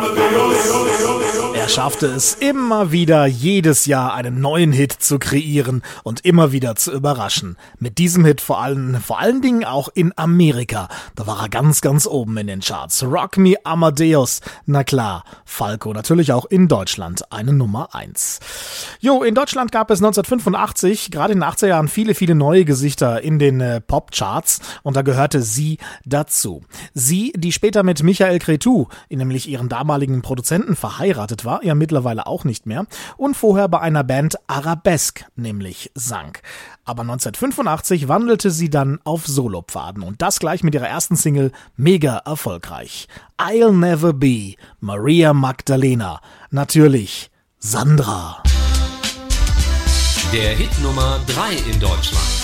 Er schaffte es immer wieder, jedes Jahr einen neuen Hit zu kreieren und immer wieder zu überraschen. Mit diesem Hit vor allen Dingen auch in Amerika. Da war er ganz, ganz oben in den Charts. Rock Me Amadeus. Na klar, Falco natürlich auch in Deutschland eine Nummer 1. In Deutschland gab es 1985, gerade in den 80er Jahren, viele, viele neue Gesichter in den Popcharts und da gehörte sie dazu. Sie, die später mit Michael Cretu, nämlich ihren damaligen Produzenten, verheiratet war, ja mittlerweile auch nicht mehr, und vorher bei einer Band Arabesque nämlich sang. Aber 1985 wandelte sie dann auf Solopfaden und das gleich mit ihrer ersten Single, mega erfolgreich. I'll Never Be Maria Magdalena. Natürlich Sandra. Der Hit Nummer 3 in Deutschland.